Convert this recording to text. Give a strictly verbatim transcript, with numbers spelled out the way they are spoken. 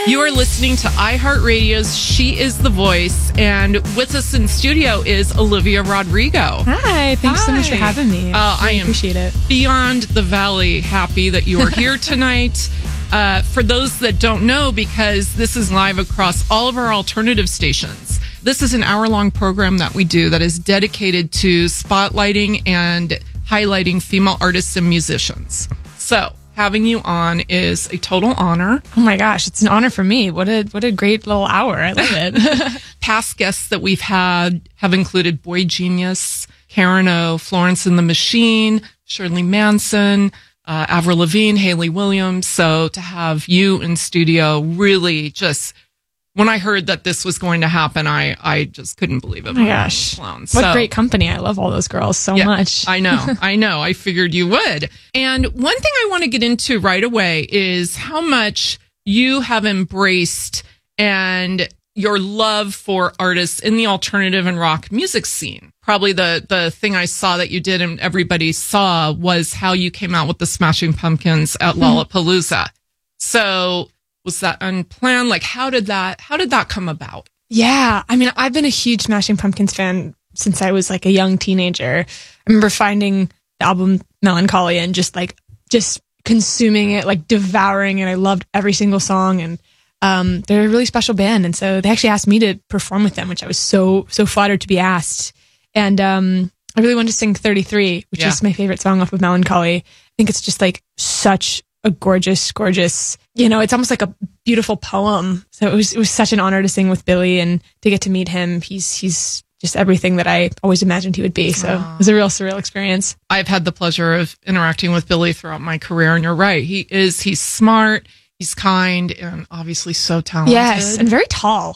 You are listening to iHeartRadio's She is the Voice, and with us in studio is Olivia Rodrigo. Hi, thanks Hi. so much for having me. Uh, I am appreciate it. Beyond the valley happy that you are here tonight. Uh, for those that don't know, because this is live across all of our alternative stations, this is an hour-long program that we do that is dedicated to spotlighting and highlighting female artists and musicians. So having you on is a total honor. Oh my gosh, it's an honor for me. What a what a great little hour. I love it. Past guests that we've had have included Boy Genius, Karen O, Florence and the Machine, Shirley Manson, uh, Avril Lavigne, Hayley Williams. So to have you in studio really just... When I heard that this was going to happen, I, I just couldn't believe it. Oh my gosh. What so, great company. I love all those girls so yeah, much. I know. I know. I figured you would. And one thing I want to get into right away is how much you have embraced and your love for artists in the alternative and rock music scene. Probably the, the thing I saw that you did and everybody saw was how you came out with the Smashing Pumpkins at Lollapalooza. So... was that unplanned? Like, how did that, how did that come about? Yeah. I mean, I've been a huge Smashing Pumpkins fan since I was like a young teenager. I remember finding the album Melancholy and just like, just consuming it, like devouring it. I loved every single song, and um, they're a really special band. And so they actually asked me to perform with them, which I was so, so flattered to be asked. And um, I really wanted to sing thirty-three, which yeah. is my favorite song off of Melancholy. I think it's just like such a gorgeous, gorgeous, you know, it's almost like a beautiful poem. So it was, it was such an honor to sing with Billy and to get to meet him. He's, he's just everything that I always imagined he would be. So Aww. It was a real surreal experience. I've had the pleasure of interacting with Billy throughout my career, and you're right. He is, he's smart, he's kind, and obviously so talented. Yes, and very tall.